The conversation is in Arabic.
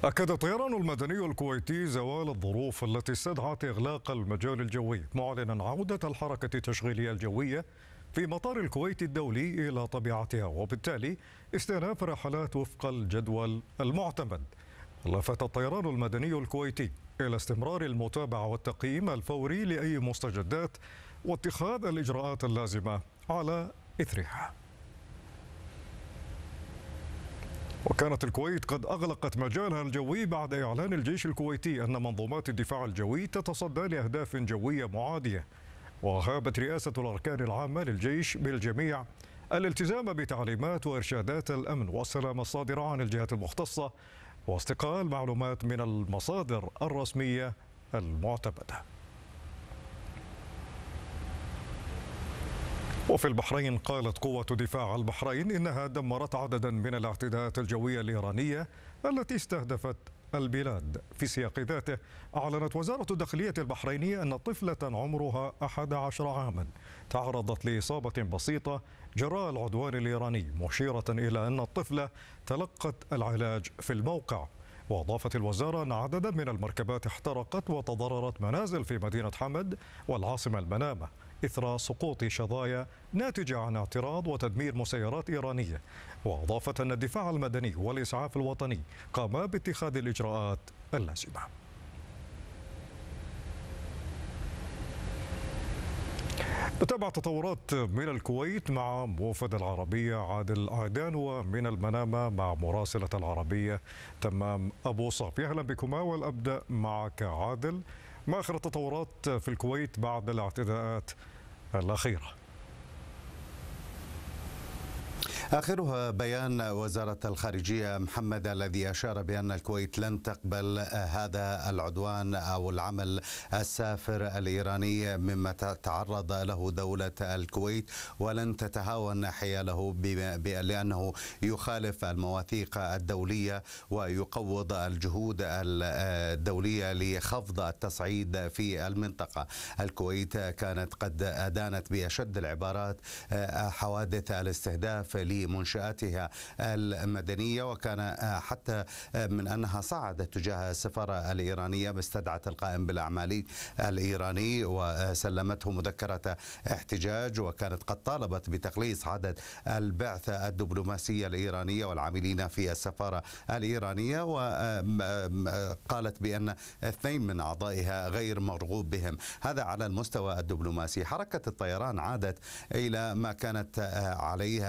أكد الطيران المدني الكويتي زوال الظروف التي استدعت إغلاق المجال الجوي، معلنا عودة الحركة التشغيلية الجوية في مطار الكويت الدولي إلى طبيعتها، وبالتالي استئناف الرحلات وفق الجدول المعتمد. لفت الطيران المدني الكويتي إلى استمرار المتابعة والتقييم الفوري لأي مستجدات واتخاذ الإجراءات اللازمة على إثرها. وكانت الكويت قد أغلقت مجالها الجوي بعد إعلان الجيش الكويتي أن منظومات الدفاع الجوي تتصدى لأهداف جوية معادية. وهابت رئاسة الأركان العامة للجيش بالجميع الالتزام بتعليمات وإرشادات الأمن والسلامة الصادرة عن الجهات المختصة واستقاء معلومات من المصادر الرسمية المعتمدة. وفي البحرين قالت قوة دفاع البحرين إنها دمرت عددا من الاعتداءات الجوية الإيرانية التي استهدفت البلاد. في سياق ذاته أعلنت وزارة الداخلية البحرينية أن طفلة عمرها 11 عاما تعرضت لإصابة بسيطة جراء العدوان الإيراني، مشيرة إلى أن الطفلة تلقت العلاج في الموقع. وأضافت الوزارة أن عددا من المركبات احترقت وتضررت منازل في مدينة حمد والعاصمة المنامة إثر سقوط شظايا ناتجة عن اعتراض وتدمير مسيرات إيرانية. وأضافت أن الدفاع المدني والإسعاف الوطني قاما باتخاذ الإجراءات اللازمة. نتابع تطورات من الكويت مع موفد العربية عادل عيدان، ومن المنامة مع مراسلة العربية تمام أبو صافي. أهلا بكما، والأبدأ معك عادل. ما آخر التطورات في الكويت بعد الاعتداءات الأخيرة؟ آخرها بيان وزارة الخارجية محمد الذي أشار بأن الكويت لن تقبل هذا العدوان أو العمل السافر الإيراني مما تعرض له دولة الكويت، ولن تتهاون حياله لأنه يخالف المواثيق الدولية ويقوض الجهود الدولية لخفض التصعيد في المنطقة. الكويت كانت قد أدانت بأشد العبارات حوادث الاستهداف لمنشآتها المدنية، وكان حتى من أنها صعدت تجاه السفارة الإيرانية باستدعت القائم بالأعمال الإيراني وسلمته مذكرة احتجاج، وكانت قد طالبت بتقليص عدد البعثة الدبلوماسية الإيرانية والعاملين في السفارة الإيرانية، وقالت بأن 2 من أعضائها غير مرغوب بهم. هذا على المستوى الدبلوماسي. حركة الطيران عادت إلى ما كانت عليه